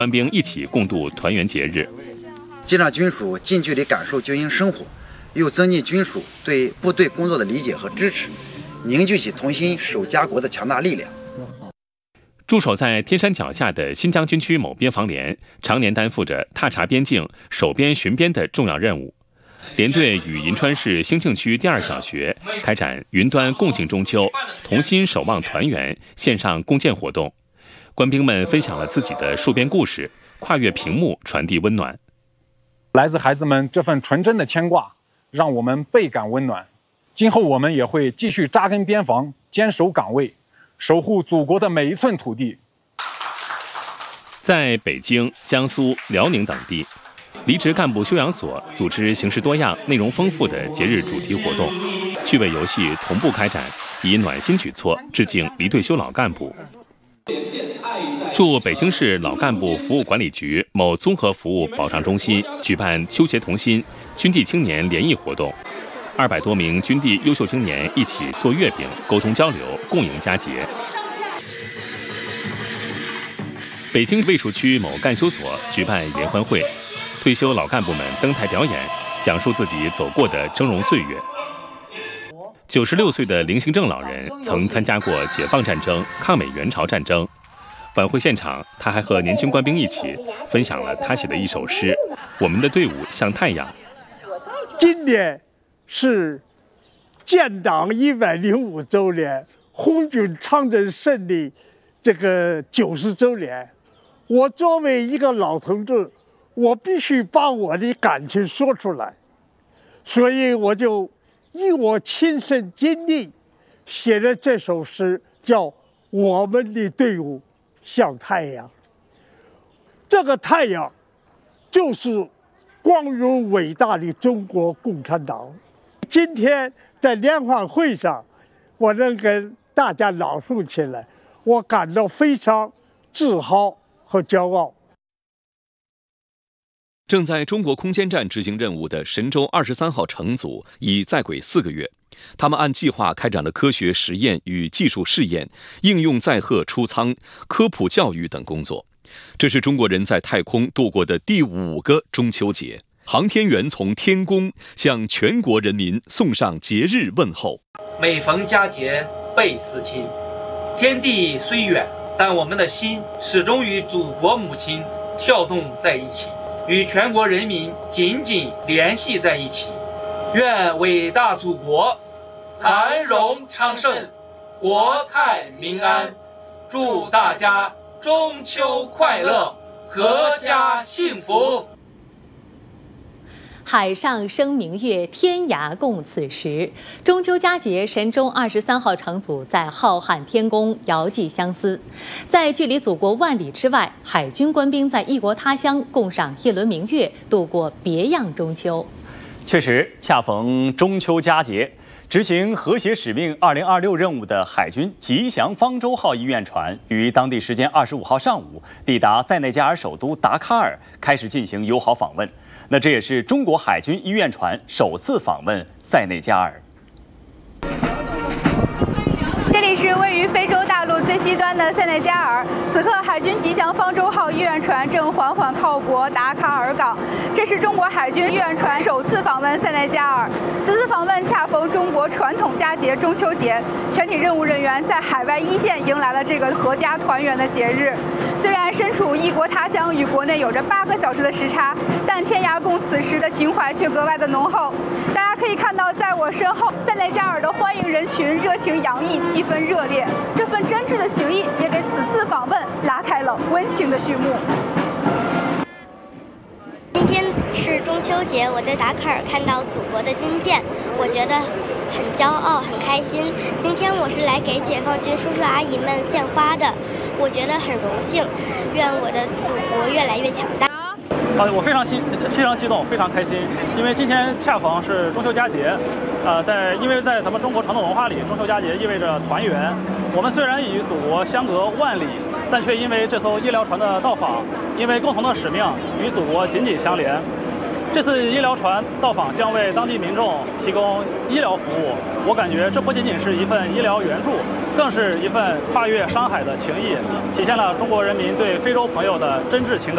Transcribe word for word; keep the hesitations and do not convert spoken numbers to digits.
官兵一起共度团圆节日， 既让军属近距离感受军营生活，又增进军属对部队工作的理解和支持，凝聚起同心守家国的强大力量。 驻守在天山脚下的新疆军区某边防连，常年担负着踏查边境、守边巡边的重要任务。连队与银川市兴庆区第二小学开展云端共庆中秋、同心守望团圆线上共建活动，官兵们分享了自己的戍边故事，跨越屏幕传递温暖。 来自孩子们这份纯真的牵挂，让我们倍感温暖。今后我们也会继续扎根边防，坚守岗位，守护祖国的每一寸土地。 在北京、江苏、辽宁等地，离职干部休养所组织形式多样、内容丰富的节日主题活动，趣味游戏同步开展，以暖心举措致敬离退休老干部。驻北京市老干部服务管理局某综合服务保障中心举办秋节同心军地青年联谊活动，二百多名军地优秀青年一起做月饼，沟通交流，共迎佳节。北京卫戍区某干休所举办联欢会，退休老干部们登台表演，讲述自己走过的峥嵘岁月。九十六岁的林行正老人曾参加过解放战争、抗美援朝战争。晚会现场，他还和年轻官兵一起分享了他写的一首诗：“我们的队伍像太阳。” 今年是建党一百零五周年，红军长征胜利这个九十周年。我作为一个老同志，我必须把我的感情说出来，所以我就以我亲身经历写的这首诗，叫《我们的队伍像太阳》。这个太阳就是光荣伟大的中国共产党。今天在联欢会上，我能跟大家朗诵起来，我感到非常自豪和骄傲。 正在中国空间站执行任务的神舟二十三号乘组已在轨四个月，他们按计划开展了科学实验与技术试验、应用载荷出舱、科普教育等工作。这是中国人在太空度过的第五个中秋节。航天员从天宫向全国人民送上节日问候。 每逢佳节倍思亲，天地虽远，但我们的心始终与祖国母亲跳动在一起，与全国人民紧紧联系在一起。愿伟大祖国繁荣昌盛，国泰民安。祝大家中秋快乐，阖家幸福。 海上生明月，天涯共此时。中秋佳节，神舟二十三号乘组在浩瀚天宫遥寄相思。在距离祖国万里之外，海军官兵在异国他乡共赏一轮明月，度过别样中秋。 确实，恰逢中秋佳节，执行和谐使命二零二六任务的海军吉祥方舟号医院船于当地时间二十五号上午抵达塞内加尔首都达喀尔，开始进行友好访问。那这也是中国海军医院船首次访问塞内加尔。 这里是位于非洲大陆最西端的塞内加尔，此刻海军吉祥方舟号医院船正缓缓靠泊达喀尔港。这是中国海军医院船首次访问塞内加尔，此次访问恰逢中国传统佳节中秋节，全体任务人员在海外一线迎来了这个阖家团圆的节日。虽然身处异国他乡，与国内有着八个小时的时差，但天涯共此时的情怀却格外的浓厚。大家可以看到，在我身后，塞内加尔的欢迎人群热情洋溢，气氛热烈。这份真挚的情谊也给此次访问拉开了温情的序幕。 今天是中秋节，我在达喀尔看到祖国的军舰，我觉得很骄傲，很开心。今天我是来给解放军叔叔阿姨们献花的，我觉得很荣幸。愿我的祖国越来越强大。 啊，我非常激非常激动，非常开心，因为今天恰逢是中秋佳节，呃，在因为在咱们中国传统文化里，中秋佳节意味着团圆。我们虽然与祖国相隔万里，但却因为这艘医疗船的到访，因为共同的使命与祖国紧紧相连。这次医疗船到访将为当地民众提供医疗服务，我感觉这不仅仅是一份医疗援助，更是一份跨越山海的情谊，体现了中国人民对非洲朋友的真挚情感。